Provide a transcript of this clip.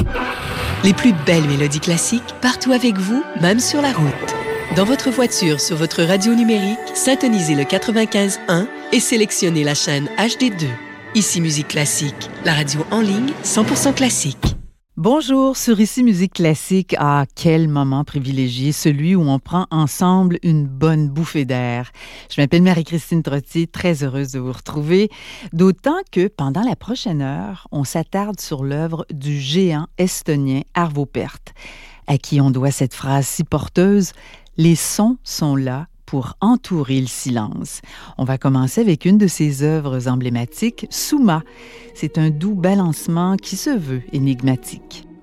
Les plus belles mélodies classiques partout avec vous, même sur la route. Dans votre voiture, sur votre radio numérique, syntonisez le 95.1 et sélectionnez la chaîne HD2. Ici Musique Classique, la radio en ligne 100% classique. Bonjour, sur Ici Musique Classique. Ah, quel moment privilégié, celui où on prend ensemble une bonne bouffée d'air. Je m'appelle Marie-Christine Trottier, très heureuse de vous retrouver, d'autant que pendant la prochaine heure, on s'attarde sur l'œuvre du géant estonien Arvo Pärt, à qui on doit cette phrase si porteuse « Les sons sont là pour entourer le silence ». On va commencer avec une de ses œuvres emblématiques, Summa. C'est un doux balancement qui se veut énigmatique.